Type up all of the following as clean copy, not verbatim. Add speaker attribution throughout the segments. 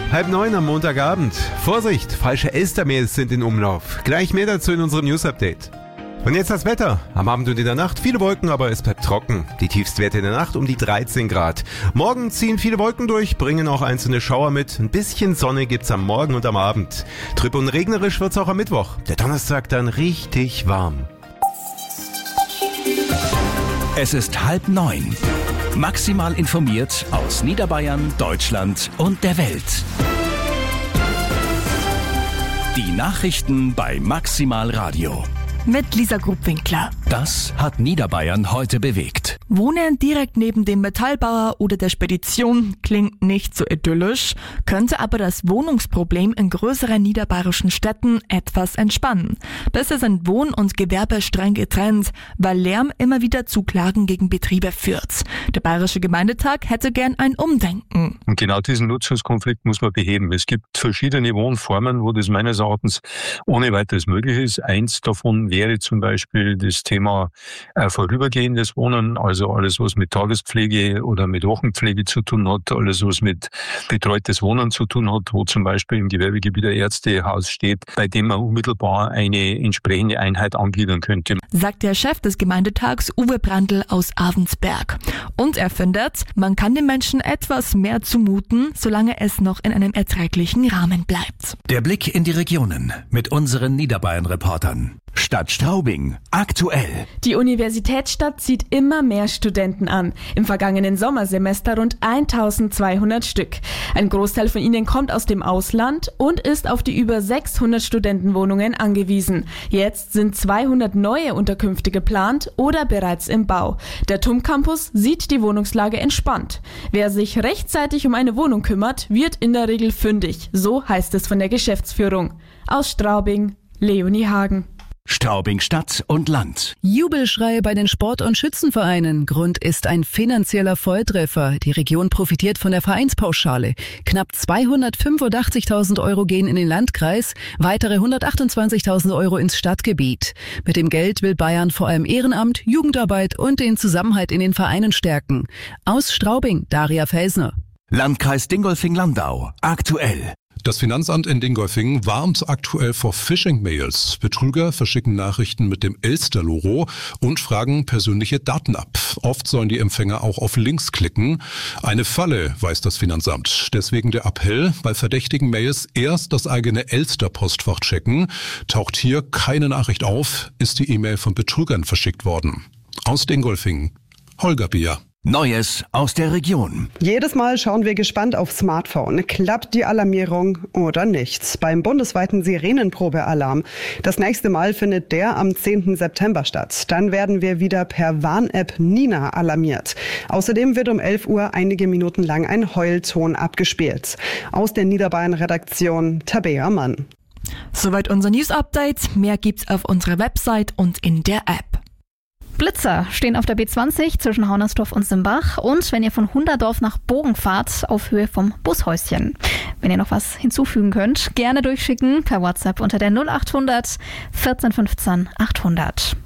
Speaker 1: 8:30 am Montagabend. Vorsicht, falsche Elstermails sind in Umlauf. Gleich mehr dazu in unserem News-Update. Und jetzt das Wetter. Am Abend und in der Nacht viele Wolken, aber es bleibt trocken. Die Tiefstwerte in der Nacht um die 13 Grad. Morgen ziehen viele Wolken durch, bringen auch einzelne Schauer mit. Ein bisschen Sonne gibt's am Morgen und am Abend. Trüb und regnerisch wird's auch am Mittwoch. Der Donnerstag dann richtig warm.
Speaker 2: Es ist 8:30. Maximal informiert aus Niederbayern, Deutschland und der Welt. Die Nachrichten bei Maximal Radio.
Speaker 3: Mit Lisa Grubwinkler.
Speaker 2: Das hat Niederbayern heute bewegt.
Speaker 3: Wohnen direkt neben dem Metallbauer oder der Spedition klingt nicht so idyllisch, könnte aber das Wohnungsproblem in größeren niederbayerischen Städten etwas entspannen. Bisher sind Wohn- und Gewerbe streng getrennt, weil Lärm immer wieder zu Klagen gegen Betriebe führt. Der Bayerische Gemeindetag hätte gern ein Umdenken.
Speaker 4: Und genau diesen Nutzungskonflikt muss man beheben. Es gibt verschiedene Wohnformen, wo das meines Erachtens ohne weiteres möglich ist. Eins davon wäre zum Beispiel das Thema vorübergehendes Wohnen, also alles, was mit Tagespflege oder mit Wochenpflege zu tun hat, alles, was mit betreutes Wohnen zu tun hat, wo zum Beispiel im Gewerbegebiet ein Ärztehaus steht, bei dem man unmittelbar eine entsprechende Einheit angliedern könnte.
Speaker 3: Sagt der Chef des Gemeindetags Uwe Brandl aus Avensberg. Und er findet, man kann den Menschen etwas mehr zumuten, solange es noch in einem erträglichen Rahmen bleibt.
Speaker 2: Der Blick in die Regionen mit unseren Niederbayern-Reportern. Stadt Straubing. Aktuell.
Speaker 5: Die Universitätsstadt zieht immer mehr Studenten an. Im vergangenen Sommersemester rund 1200 Stück. Ein Großteil von ihnen kommt aus dem Ausland und ist auf die über 600 Studentenwohnungen angewiesen. Jetzt sind 200 neue Unterkünfte geplant oder bereits im Bau. Der TUM Campus sieht die Wohnungslage entspannt. Wer sich rechtzeitig um eine Wohnung kümmert, wird in der Regel fündig. So heißt es von der Geschäftsführung. Aus Straubing, Leonie Hagen.
Speaker 2: Straubing Stadt und Land.
Speaker 6: Jubelschrei bei den Sport- und Schützenvereinen. Grund ist ein finanzieller Volltreffer. Die Region profitiert von der Vereinspauschale. Knapp 285.000 Euro gehen in den Landkreis, weitere 128.000 Euro ins Stadtgebiet. Mit dem Geld will Bayern vor allem Ehrenamt, Jugendarbeit und den Zusammenhalt in den Vereinen stärken. Aus Straubing, Daria Felsner.
Speaker 2: Landkreis Dingolfing-Landau. Aktuell.
Speaker 7: Das Finanzamt in Dingolfing warnt aktuell vor Phishing-Mails. Betrüger verschicken Nachrichten mit dem Elster-Logo und fragen persönliche Daten ab. Oft sollen die Empfänger auch auf Links klicken. Eine Falle, weiß das Finanzamt. Deswegen der Appell, bei verdächtigen Mails erst das eigene Elster-Postfach checken. Taucht hier keine Nachricht auf, ist die E-Mail von Betrügern verschickt worden. Aus Dingolfing, Holger Bier.
Speaker 2: Neues aus der Region.
Speaker 8: Jedes Mal schauen wir gespannt aufs Smartphone. Klappt die Alarmierung oder nicht? Beim bundesweiten Sirenenprobealarm. Das nächste Mal findet der am 10. September statt. Dann werden wir wieder per Warn-App Nina alarmiert. Außerdem wird um 11 Uhr einige Minuten lang ein Heulton abgespielt. Aus der Niederbayern-Redaktion Tabea Mann.
Speaker 3: Soweit unser News-Update. Mehr gibt's auf unserer Website und in der App.
Speaker 9: Blitzer stehen auf der B20 zwischen Haunersdorf und Simbach und wenn ihr von Hunderdorf nach Bogen fahrt, auf Höhe vom Bushäuschen. Wenn ihr noch was hinzufügen könnt, gerne durchschicken per WhatsApp unter der 0800 14 15 800.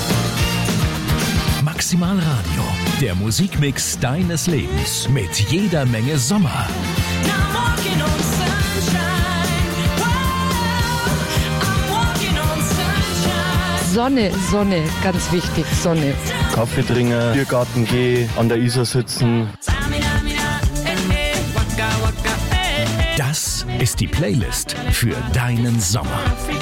Speaker 2: Maximal Radio, der Musikmix deines Lebens mit jeder Menge Sommer.
Speaker 10: Sonne, Sonne, ganz wichtig, Sonne.
Speaker 11: Kaffee trinken, Biergarten gehen, an der Isar sitzen.
Speaker 2: Das ist die Playlist für deinen Sommer.